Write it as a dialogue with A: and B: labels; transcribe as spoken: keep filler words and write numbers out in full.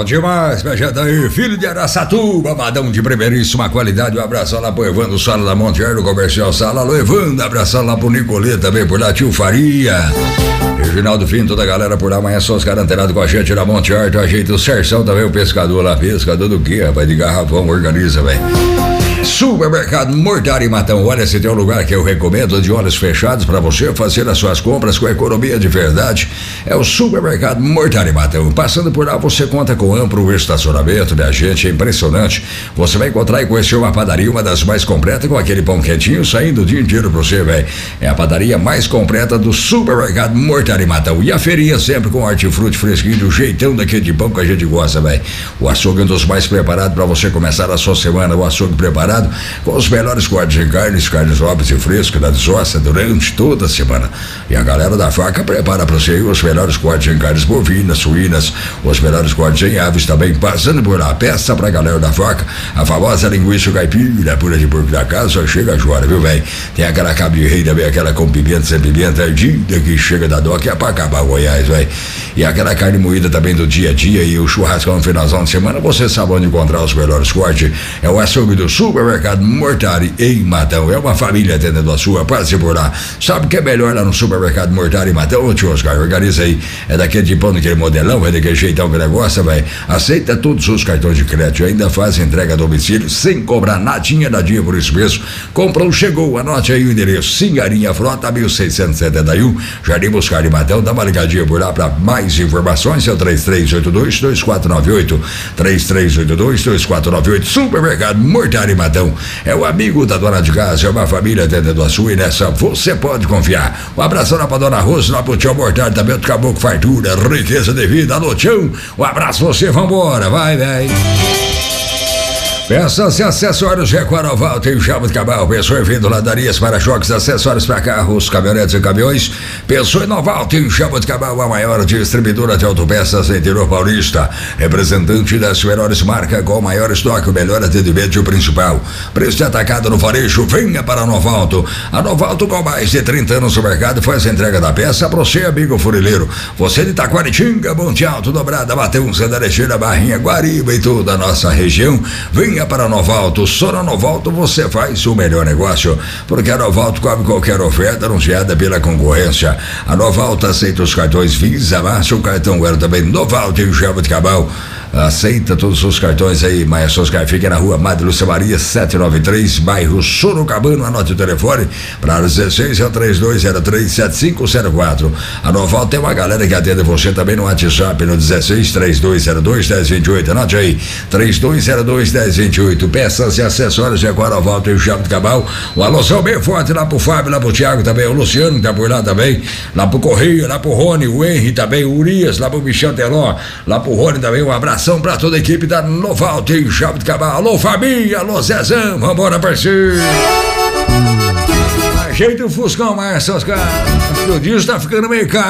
A: Bom demais, Bejadaí, filho de Araçatuba, madão de primeiríssima qualidade. Um abraço lá pro Evandro Sala da Montear, do Comercial Sala. Alô, Evandro, abraço lá pro Nicolê também por lá, tio Faria. Reginaldo Fim, toda a galera por lá, amanhã só os caras antenados com a gente na Montear, do ajeito o Serção também, o pescador lá, pescador do quê, rapaz, de garrafão, organiza, velho. Supermercado Mortari Matão, olha, se tem um lugar que eu recomendo de olhos fechados para você fazer as suas compras com economia de verdade, é o Supermercado Mortari Matão. Passando por lá você conta com amplo estacionamento, minha gente, é impressionante. Você vai encontrar e conhecer uma padaria, uma das mais completas, com aquele pão quentinho saindo o dia inteiro pra você, velho. É a padaria mais completa do Supermercado Mortari Matão. E a feirinha sempre com hortifruti fresquinho, do jeitão daquele de pão que a gente gosta, velho. O açougue é um dos mais preparados para você começar a sua semana, o açougue preparado com os melhores cortes de carnes, carnes nobres e frescas da desossa durante toda a semana. E a galera da faca prepara para você os melhores cortes em carnes bovinas, suínas, os melhores cortes em aves também, passando por lá. Peça pra galera da faca a famosa linguiça caipira, pura de porco da casa, só chega agora, viu, velho? Tem aquela cabra rei também, aquela com pimenta, sem pimenta, ardida, que chega da dó, que é pra acabar Goiás, velho. E aquela carne moída também do dia a dia e o churrascão no finalzão de semana, você sabe onde encontrar os melhores cortes. É o açougue do Super Supermercado Mortari em Matão. É uma família atendendo a sua, passe por lá. Sabe o que é melhor lá no Supermercado Mortari em Matão? Ô tio Oscar, organiza aí. É daquele de pão, daquele modelão, é daquele jeitão que negócio, velho. Aceita todos os cartões de crédito, ainda faz entrega a domicílio sem cobrar nadinha, nadinha por isso mesmo. Comprou, chegou, anote aí o endereço. Singarinha Frota, mil seiscentos e setenta e um, Jardim Buscar em Matão. Dá uma ligadinha por lá para mais informações. É o três três oito dois, dois quatro nove oito. três três oito dois, dois quatro nove oito. Supermercado Mortari em Matão. É o amigo da dona de casa, é uma família atendendo a sua e nessa você pode confiar. Um abraço lá pra dona Rosa, lá pro tio Mortari também, outro caboclo fartura, riqueza de vida. Alô, tchau, um abraço você, vambora, vai, vai. Peças e acessórios Requaroval, tem chave de cabal, pensou em vendo ladarias, para-choques, acessórios para carros, caminhonetes e caminhões. Pensou em Noval, tem chave de cabal, a maior distribuidora de autopeças no interior paulista, representante das melhores marcas com o maior estoque, o melhor atendimento e o principal preço de atacado no varejo. Venha para a Novalto. A Novalto, com mais de trinta anos no mercado, faz a entrega da peça para você, amigo furileiro. Você de Taquaritinga, Monte Alto, Dobrada, Matão, Santa Alexandre, Barrinha, Guariba e toda a nossa região. Venha para a Novalto. Só na Novalto você faz o melhor negócio, porque a Novalto cobre qualquer oferta anunciada pela concorrência. A Novalto aceita os cartões Visa, Márcio, o cartão Elo também. Novalto em Chave de Cabal aceita todos os cartões aí. Maestros Oscar fica na rua Madre Lúcia Maria setecentos e noventa e três, bairro Sorocabana. Anote o telefone para dezesseis, é o três dois zero três, sete cinco zero quatro. A Novalto tem uma galera que atende você também no WhatsApp no dezesseis, três dois zero dois, um zero dois oito. Anote aí, três dois zero dois, um zero dois oito. Peças e acessórios é com a Novalto e o Chave de Cabal. O alusão bem forte lá pro Fábio, lá pro Thiago também, o Luciano que tá por lá também, lá pro Correia, lá pro Rony, o Henry também, o Urias, lá pro Michel Teló, lá pro Rony também. Um abraço pra toda a equipe da Novalto em Chave de Cabal. Alô, família, alô, Zezão, vambora, parceiro. Ajeita o Fuscão, Márcio Oscar. O disco tá ficando meio caro.